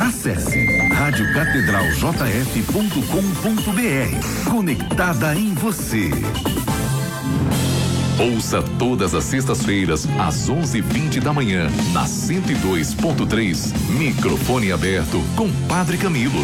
Acesse radiocatedraljf.com.br. Conectada em você. Ouça todas as sextas-feiras, às 11h20 da manhã, na 102.3. Microfone aberto com Padre Camilo.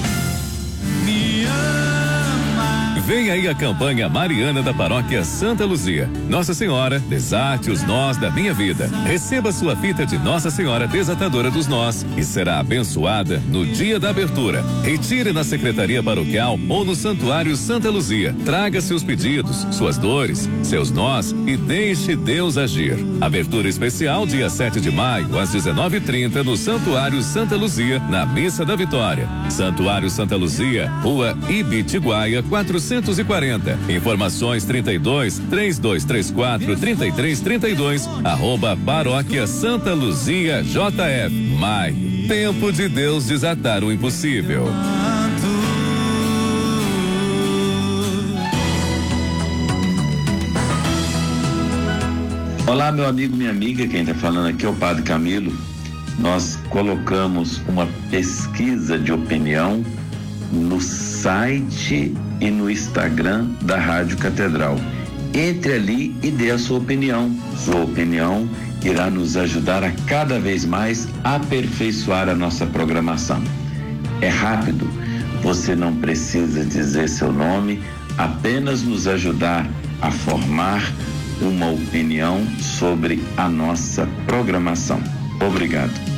Vem aí a campanha mariana da Paróquia Santa Luzia. Nossa Senhora, desate os nós da minha vida. Receba sua fita de Nossa Senhora Desatadora dos Nós e será abençoada no dia da abertura. Retire na Secretaria Paroquial ou no Santuário Santa Luzia. Traga seus pedidos, suas dores, seus nós e deixe Deus agir. Abertura especial dia 7 de maio, às 19h30, no Santuário Santa Luzia, na Missa da Vitória. Santuário Santa Luzia, Rua Ibitiguaia, 440. Informações 32-3234-3332, @Paróquia Santa Luzia JF. Maio, tempo de Deus desatar o impossível. Olá, meu amigo, minha amiga, quem está falando aqui é o Padre Camilo. Nós colocamos uma pesquisa de opinião no site e no Instagram da Rádio Catedral. Entre ali e dê a sua opinião. Sua opinião irá nos ajudar a cada vez mais aperfeiçoar a nossa programação. É rápido, você não precisa dizer seu nome, apenas nos ajudar a formar uma opinião sobre a nossa programação. Obrigado.